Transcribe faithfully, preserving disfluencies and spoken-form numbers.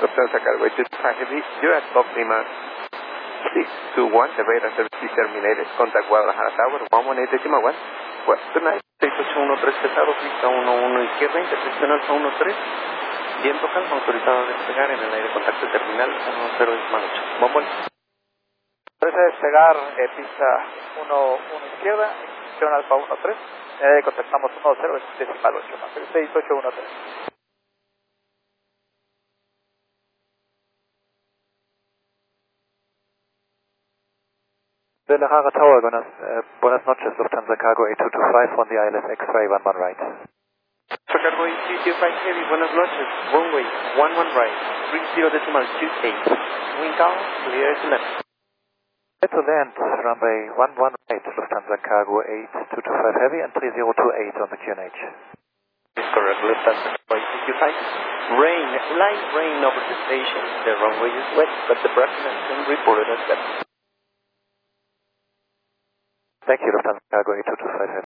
Lufthansa Cargo eight two two five Heavy, you're at Bob Lima six two one, the radar service is terminated. Contact Guadalajara Tower, one one eight decimal one. Well, good night, seis ocho uno tres pesado, pista uno uno izquierda, intercepción alfa uno tres. Viento calma, autorizado a despegar en el aire, contacto terminal uno cero decimal ocho. Bombón. Autoriza a despegar, eh, pista uno uno izquierda, intercepción alfa uno tres. Eh, contactamos uno cero decimal ocho, seis ocho uno tres. Guadalajara Tower, buenas, uh, buenas noches, Lufthansa Cargo eight two two five on the I L S X-ray one one right. Lufthansa Cargo eight two two five Heavy, buenas noches, runway one one right, three zero decimal two eight, wind calm, clear to land. Clear to land, runway one one right, Lufthansa Cargo eight two two five Heavy and three zero two eight on the Q N H. Is correct, Lufthansa Cargo eight two two five. Rain, light rain over the station, the runway is wet, but the Brazilian reported as wet. Thank you, Lufthansa Cargo eight two two five Heavy.